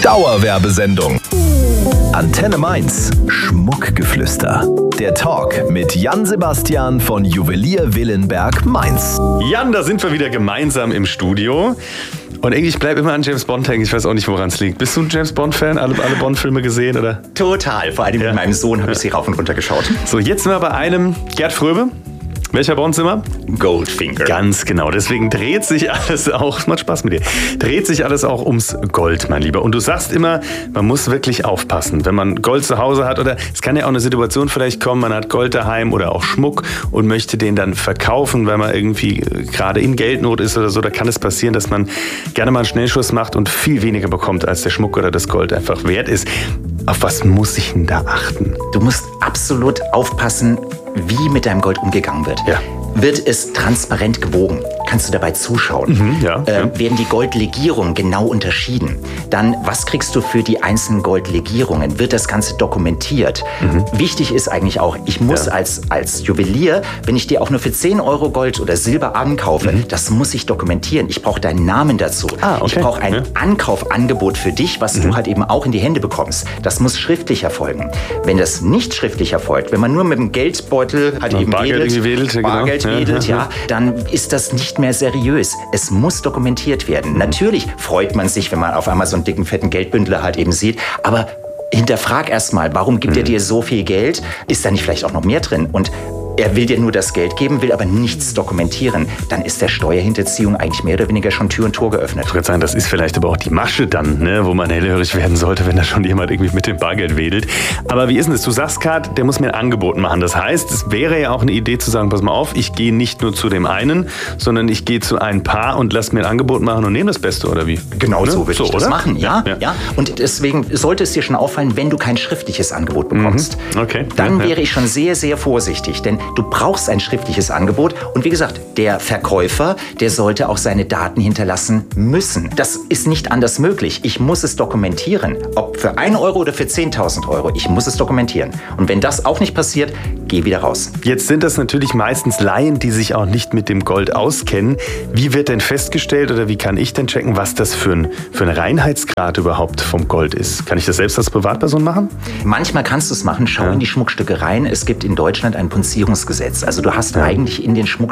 Dauerwerbesendung. Antenne Mainz. Schmuckgeflüster. Der Talk mit Jan Sebastian von Juwelier Willenberg Mainz. Jan, da sind wir wieder gemeinsam im Studio. Und ich bleibe immer an James Bond hängen. Ich weiß auch nicht, woran es liegt. Bist du ein James Bond-Fan? Alle Bond-Filme gesehen, oder? Total. Vor allem mit meinem Sohn habe ich sie rauf und runter geschaut. So, jetzt sind wir bei einem Gerd Fröbe. Welcher Bond-Zimmer? Goldfinger. Ganz genau. Deswegen dreht sich alles auch, macht Spaß mit dir, dreht sich alles auch ums Gold, mein Lieber. Und du sagst immer, man muss wirklich aufpassen, wenn man Gold zu Hause hat. Oder es kann ja auch eine Situation vielleicht kommen, man hat Gold daheim oder auch Schmuck und möchte den dann verkaufen, weil man irgendwie gerade in Geldnot ist oder so. Da kann es passieren, dass man gerne mal einen Schnellschuss macht und viel weniger bekommt, als der Schmuck oder das Gold einfach wert ist. Auf was muss ich denn da achten? Du musst absolut aufpassen, wie mit deinem Gold umgegangen wird. Ja. Wird es transparent gewogen? Kannst du dabei zuschauen? Werden die Goldlegierungen genau unterschieden? Dann, was kriegst du für die einzelnen Goldlegierungen? Wird das Ganze dokumentiert? Wichtig ist eigentlich auch, ich muss als Juwelier, wenn ich dir auch nur für 10 Euro Gold oder Silber ankaufe, das muss ich dokumentieren. Ich brauche deinen Namen dazu. Okay. Ich brauche ein Ankaufangebot für dich, was du halt eben auch in die Hände bekommst. Das muss schriftlich erfolgen. Wenn das nicht schriftlich erfolgt, wenn man nur mit dem Geldbeutel halt eben Bargeld wedelt, dann ist das nicht mehr seriös. Es muss dokumentiert werden. Natürlich freut man sich, wenn man auf einmal so einen dicken, fetten Geldbündel halt eben sieht, aber hinterfrag erstmal, warum gibt er dir so viel Geld? Ist da nicht vielleicht auch noch mehr drin? Und er will dir nur das Geld geben, will aber nichts dokumentieren. Dann ist der Steuerhinterziehung eigentlich mehr oder weniger schon Tür und Tor geöffnet. Ich würde sagen, das ist vielleicht aber auch die Masche dann, wo man hellhörig werden sollte, wenn da schon jemand irgendwie mit dem Bargeld wedelt. Aber wie ist denn das? Du sagst gerade, der muss mir ein Angebot machen. Das heißt, es wäre ja auch eine Idee zu sagen, pass mal auf, ich gehe nicht nur zu dem einen, sondern ich gehe zu ein Paar und lass mir ein Angebot machen und nehme das Beste, oder wie? Genau so würde ich das machen, ja. Und deswegen sollte es dir schon auffallen, wenn du kein schriftliches Angebot bekommst. Okay. Dann wäre ich schon sehr, sehr vorsichtig, denn du brauchst ein schriftliches Angebot und wie gesagt, der Verkäufer, der sollte auch seine Daten hinterlassen müssen. Das ist nicht anders möglich. Ich muss es dokumentieren. Ob für 1 Euro oder für 10.000 Euro, ich muss es dokumentieren. Und wenn das auch nicht passiert, geh wieder raus. Jetzt sind das natürlich meistens Laien, die sich auch nicht mit dem Gold auskennen. Wie wird denn festgestellt oder wie kann ich denn checken, was das für ein Reinheitsgrad überhaupt vom Gold ist? Kann ich das selbst als Privatperson machen? Manchmal kannst du es machen. Schau in die Schmuckstücke rein. Es gibt in Deutschland ein Punzierungsgesetz. Also du hast eigentlich in den Schmuckstücken